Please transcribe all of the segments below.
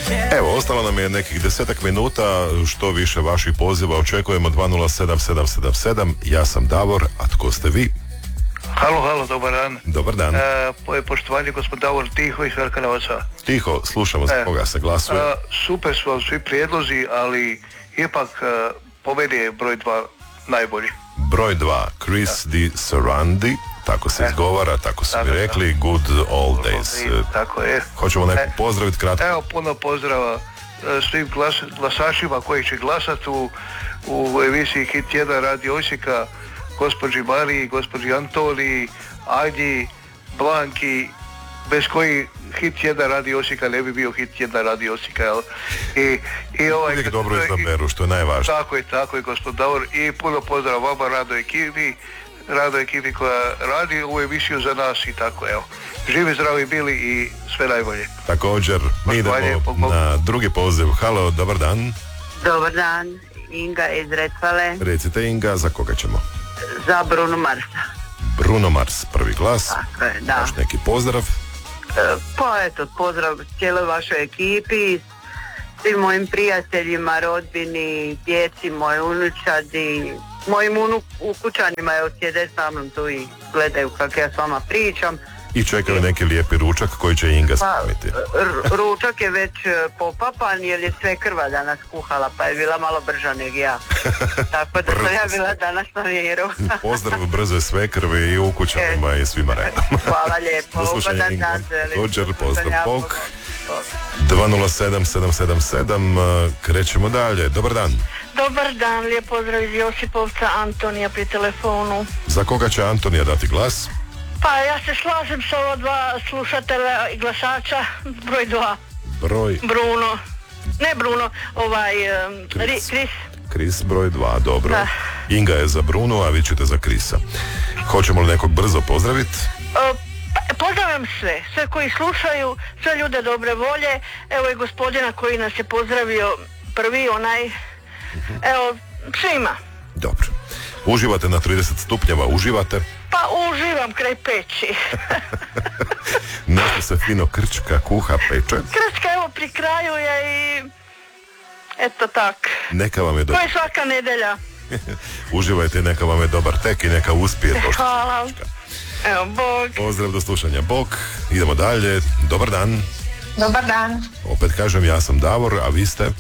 Evo, ostalo nam je nekih 10 minuta, što više vaših poziva očekujemo. 207777. Ja sam Davor, a tko ste vi? Halo, dobar dan. Dobar dan. Poštovanje, gospod Davor Tiho iz Velika. Tiho, slušamo za koga se glasuje. Super su vam svi prijedlozi, ali ipak po meni je broj 2 najbolji. Broj 2, Chris Di Sarandi, tako se izgovara, tako su mi rekli, Good Old Days. Tako je. Hoćemo nekog pozdraviti kratko. Evo, puno pozdrava svim glasačima koji će glasati u emisiji Hit 1 Radio Osijeka, gospođi Mariji, gospođi Antoniji, Anji, Blanki, bez koji Hit 1 Radio Osijeka ne bi bio Hit 1 Radio Osijeka, jel? I uvijek dobro izaberu, što je najvažnije. Tako je, gospod Davor, i puno pozdrav vama, radnoj ekipi koja radi ovu emisiju za nas i tako, evo. Živi, zdravi bili i sve najbolje. Također, mi idemo na drugi poziv. Halo, dobar dan. Dobar dan, Inga iz Retvale. Recite, Inga, za koga ćemo? Za Bruno Marsa. Bruno Mars, prvi glas. Tako je, da. Još neki pozdrav? Pa eto, pozdrav cijeloj vašoj ekipi, svim mojim prijateljima, rodbini, djeci, moje unučadi, mojim ukućanima, evo, sjede sa mnom tu i gledaju kako ja s vama pričam. I čekaju neki lijepi ručak koji će Inga spremiti. Ručak je već popapan jer je sve krva danas kuhala, pa je bila malo brža nego ja. Tako da sam ja bila danas na miru. Pozdrav brzo sve krvi i ukućanima i svima redom. Hvala lijepo. Slušaj, Inga. Također, pozdrav Bog. 207777. Krećemo dalje. Dobar dan. Dobar dan, lijep pozdrav iz Josipovca, Antonija pri telefonu. Za koga će Antonija dati glas? Pa ja se slažem sa ova dva slušatelja i glasača, broj 2. Bruno. Ne Bruno, Kris, broj 2, dobro. Da. Inga je za Bruno, a vi ćete za Krisa. Hoćemo li nekog brzo pozdraviti? Pozdravljam sve koji slušaju, sve ljude dobre volje. Evo i gospodina koji nas je pozdravio prvi, evo, svima. Dobro. Uživate na 30 stupnjeva, uživate? Pa uživam kraj peći. Nešto se fino krčka, kuha, peče. Krčka evo pri kraju je i eto tak. Neka vam je dobro. To je svaka nedelja. Uživajte, neka vam je dobar tek i neka uspije. Hvala. Evo, Bog. Pozdrav, do slušanja, Bog. Idemo dalje. Dobar dan. Dobar dan. Opet kažem, ja sam Davor, a vi ste?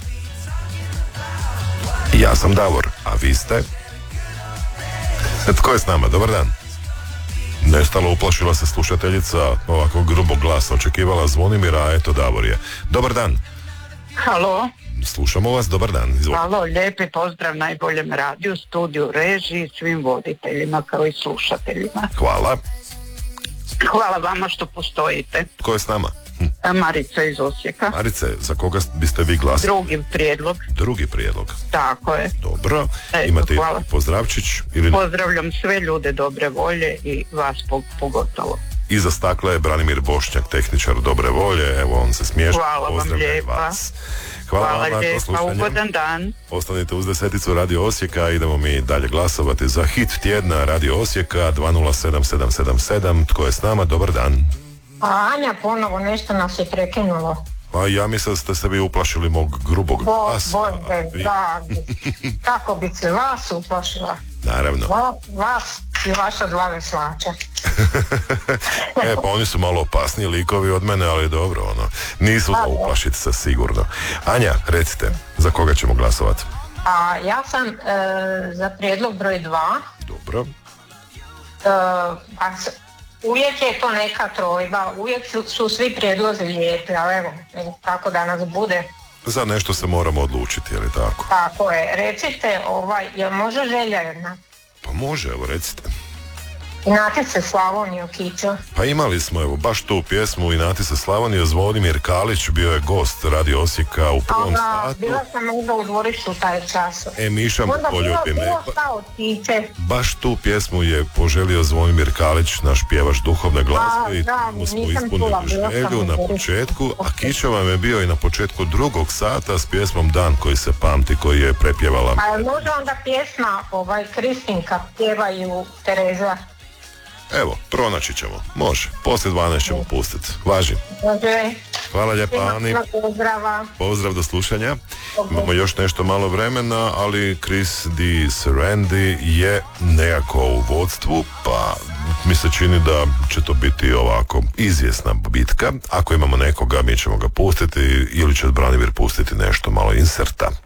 Ja sam Davor, a vi ste? Tko je s nama? Dobar dan. Nestalo, uplašila se slušateljica ovako grubog glasa, očekivala Zvonimira, a eto Davor je. Dobar dan. Halo. Slušamo vas, dobar dan. Izvolite. Halo, lijepi pozdrav najboljem radiju, studiju, režiji, svim voditeljima kao i slušateljima. Hvala. Hvala vama što postojite. Tko je s nama? Marica iz Osijeka. Marice, za koga biste vi glasili? Drugi prijedlog. Tako je. Dobro. Imate hvala. Pozdravčić? Pozdravljam sve ljude dobre volje i vas pogotovo. Iza stakla je Branimir Bošnjak, tehničar dobre volje. Evo, on se smiješa. Hvala vam lijepa. Hvala lijepa, ugodan dan. Ostanite uz 10 Radio Osijeka. Idemo mi dalje glasovati za hit tjedna Radio Osijeka 207777. Tko je s nama? Dobar dan. A Anja ponovo nešto nas je prekinulo. Pa ja mislim da ste se vi uplašili mog grubog glasa. Da, kako bi se vas uplašila? Naravno. Vas i vaša dva veslača. Pa oni su malo opasniji likovi od mene, ali dobro, nisu za uplašiti se sigurno. Anja, recite, za koga ćemo glasovati? A ja sam za prijedlog broj 2. Dobro. Uvijek je to neka trojba, uvijek su svi prijedlozi lijepi, ali evo, kako danas bude. Za nešto se moramo odlučiti, je li tako? Tako je. Recite, jel može želja jedna? Pa može, evo recite. Inatice Slavoniju, Kićo. Pa imali smo, evo, baš tu pjesmu Inatice Slavoniju. Zvonimir Kalić bio je gost Radio Osijeka u prvom satu. Bila sam možda u dvorištu taj čas. Miša mu poljubi me. Baš tu pjesmu je poželio Zvonimir Kalić, naš pjevač duhovne glazbe, i mu smo ispunili želju na početku, a Kića vam je bio i na početku drugog sata s pjesmom Dan koji se pamti, koji je prepjevala. A može onda pjesma Kristinka pjevaju Tereza? Evo, pronaći ćemo. Može. Poslije 12 ćemo pustiti. Važi. Hvala lijepa, Ani. Pozdrav, do slušanja. Imamo još nešto malo vremena, ali Chris D. Serendi je nekako u vodstvu, pa mi se čini da će to biti ovako izvjesna bitka. Ako imamo nekoga, mi ćemo ga pustiti ili će Branimir pustiti nešto malo inserta.